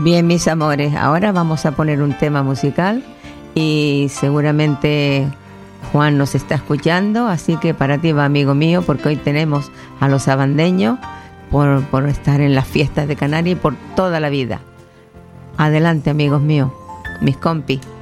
Bien, mis amores, ahora vamos a poner un tema musical y seguramente Juan nos está escuchando, así que para ti va, amigo mío, porque hoy tenemos a los abandeños por estar en las fiestas de Canarias y por toda la vida. Adelante, amigos míos, mis compis.